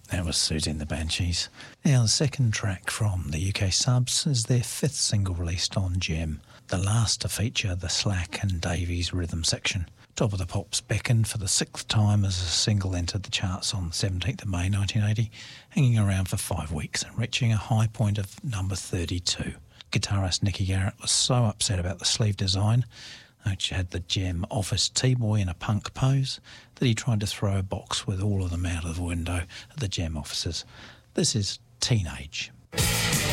That was Susie and the Banshees. Now, the second track from the UK subs is their fifth single released on Gem, the last to feature the Slack and Davies rhythm section. Top of the Pops beckoned for the sixth time as a single entered the charts on the 17th of May 1980, hanging around for 5 weeks and reaching a high point of number 32. Guitarist Nicky Garrett was so upset about the sleeve design, which had the Gem office T-boy in a punk pose, that he tried to throw a box with all of them out of the window at the Gem offices. This is Teenage.